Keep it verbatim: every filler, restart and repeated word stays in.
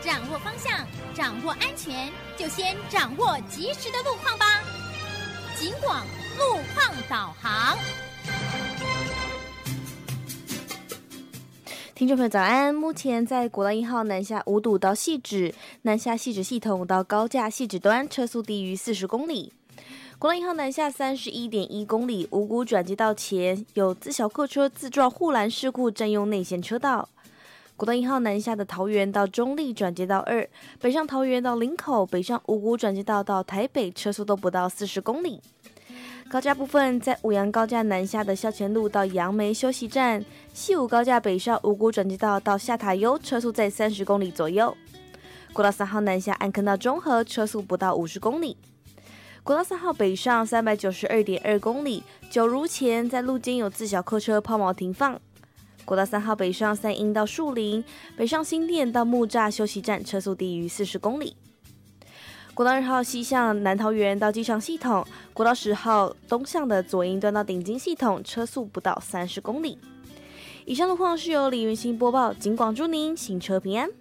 掌握方向，掌握安全，就先掌握及时的路况吧。警广路况导航。 听众朋友早安，目前在国道一号南下五堵到汐止，南下汐止系统到高架汐止端车速低于四十公里。国道一号南下三十一点一公里，五股转接道前有自小客车自撞护栏事故，占用内线车道。国道一号南下的桃园到中立转接道二，北上桃园到林口，北上五股转接道到台北，车速都不到四十公里。高架部分，在五杨高架南下的校前路到杨梅休息站，西武高架北上五股转接道到下塔悠，车速在三十公里左右。国道三号南下安坑到中和，车速不到五十公里。国道三号北上三百九十二点二公里，九如前在路间有自小客车抛锚停放。国道三号北上三鹰到树林，北上新店到木栅休息站，车速低于四十公里。国道二号西向南桃园到机场系统，国道十号东向的左营端到顶金系统，车速不到三十公里。以上路况是由李云欣播报，警广祝您行车平安。